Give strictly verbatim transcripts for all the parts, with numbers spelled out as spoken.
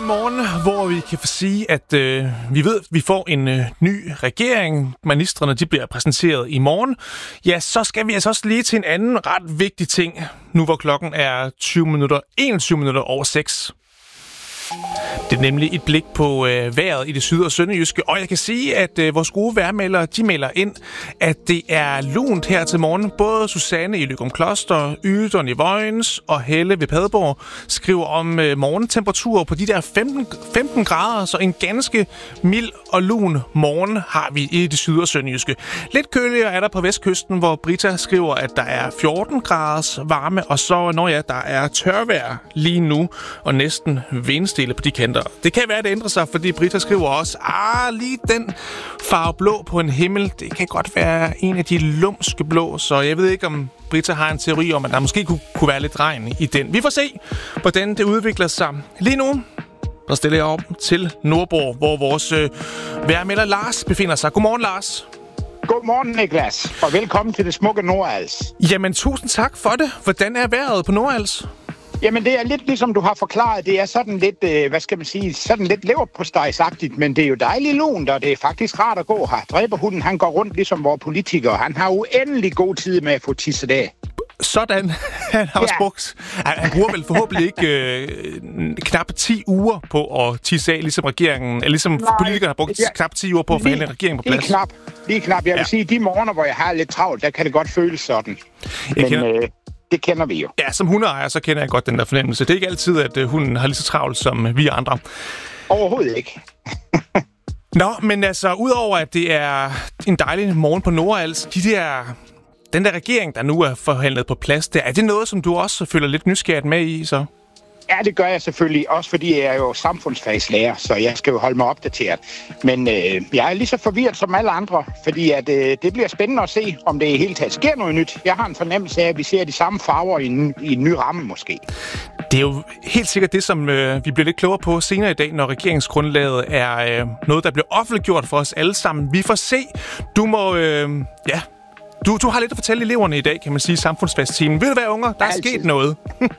den morgen, hvor vi kan få sige, at øh, vi ved, at vi får en øh, ny regering. Ministrene de bliver præsenteret i morgen. Ja, så skal vi altså også lige til en anden ret vigtig ting, nu hvor klokken er tyve minutter, enogtyve minutter over seks. Det er nemlig et blik på øh, vejret i det syd- og sønderjyske, og jeg kan sige, at øh, vores gode vejrmeldere, de melder ind, at det er lunt her til morgen. Både Susanne i Løgumkloster, Ydern i Vojens og Helle ved Padborg skriver om øh, morgentemperaturer på de der femten, femten grader, så en ganske mild og lun morgen har vi i det syd- og sønderjyske. Lidt køligere er der på vestkysten, hvor Brita skriver, at der er fjorten graders varme, og så når ja, der er tørvejr lige nu, og næsten vindstille på de kanter. Det kan være, at det ændrer sig, fordi Brita skriver også, ah, lige den farve blå på en himmel, det kan godt være en af de lumske blå, så jeg ved ikke, om Brita har en teori om, at der måske kunne, kunne være lidt regn i den. Vi får se, hvordan det udvikler sig. Lige nu, der stiller jeg op til Nordborg, hvor vores øh, vejrmelder Lars befinder sig. Godmorgen, Lars. Godmorgen, Niklas, og velkommen til det smukke Nordals. Jamen, tusind tak for det. Hvordan er vejret på Nordals? Jamen, det er lidt ligesom du har forklaret. Det er sådan lidt, øh, hvad skal man sige, sådan lidt leverpostejsagtigt, men det er jo dejligt lunt, og det er faktisk rart at gå her. Dræberhunden, han går rundt ligesom vores politikere. Han har uendelig god tid med at få tisset af. Sådan. Han har også Ja. brugt... Han, han bruger vel forhåbentlig ikke øh, knap ti uger på at tisse af, ligesom regeringen, eller ligesom Nej, politikere har brugt ja. knap ti uger på at forhandle regeringen på Lige plads. knap, lige knap. Jeg vil Ja. sige, de morgener, hvor jeg har lidt travlt, der kan det godt føles sådan. Jeg Men kender- øh, det kender vi jo. Ja, som hundeejer, så kender jeg godt den der fornemmelse. Det er ikke altid, at øh, hunden har lige så travlt som vi andre. Overhovedet ikke. Nå, men altså, udover at det er en dejlig morgen på Nordals, de der... Den der regering, der nu er forhandlet på plads, der, er det noget, som du også føler lidt nysgerrigt med i, så? Ja, det gør jeg selvfølgelig. Også fordi jeg er jo samfundsfagslærer, så jeg skal jo holde mig opdateret. Men øh, jeg er lige så forvirret som alle andre, fordi at, øh, det bliver spændende at se, om det i hele taget sker noget nyt. Jeg har en fornemmelse af, at vi ser de samme farver i en, i en ny ramme måske. Det er jo helt sikkert det, som øh, vi bliver lidt klogere på senere i dag, når regeringsgrundlaget er øh, noget, der bliver offentliggjort for os alle sammen. Vi får se. Du må... Øh, ja... Du, du har lidt at fortælle eleverne i dag, kan man sige, i samfundsfagstimen. Ved du hvad, unger? Der er Altid. sket noget.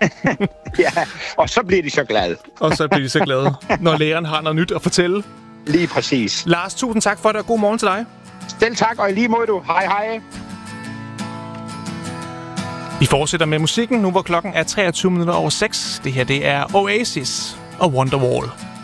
Ja, og så bliver de så glade. Og så bliver de så glade, når læreren har noget nyt at fortælle. Lige præcis. Lars, tusind tak for det, og god morgen til dig. Selv tak, og i lige måde du. Hej, hej. Vi fortsætter med musikken nu, hvor klokken er treogtyve minutter over seks. Det her, det er Oasis og Wonderwall.